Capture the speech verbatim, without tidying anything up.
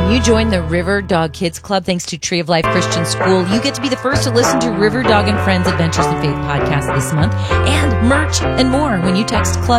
When you join the River Dog Kids Club, thanks to Tree of Life Christian School, you get to be the first to listen to River Dog and Friends Adventures in Faith podcast this month, and merch and more when you text club